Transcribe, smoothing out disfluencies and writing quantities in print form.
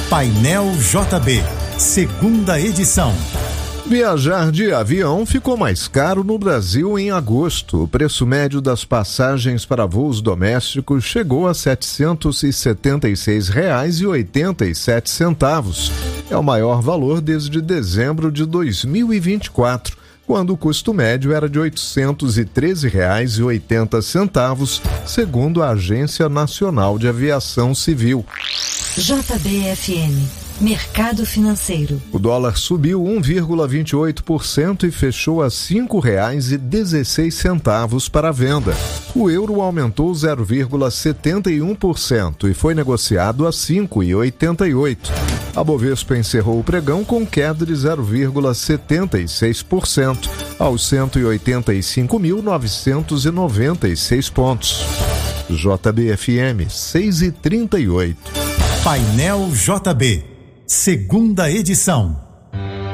Painel JB, segunda edição. Viajar de avião ficou mais caro no Brasil em agosto. O preço médio das passagens para voos domésticos chegou a R$ 776,87. É o maior valor desde dezembro de 2024, quando o custo médio era de R$ 813,80, segundo a Agência Nacional de Aviação Civil. JBFM, Mercado Financeiro. O dólar subiu 1,28% e fechou a R$ 5,16 para a venda. O euro aumentou 0,71% e foi negociado a R$ 5,88. A Bovespa encerrou o pregão com queda de 0,76% aos 185.996 pontos. JBFM 6,38. Painel JB, segunda edição.